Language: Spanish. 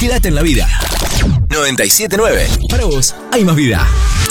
Cuídate en la vida. 97.9. Para vos, hay más vida.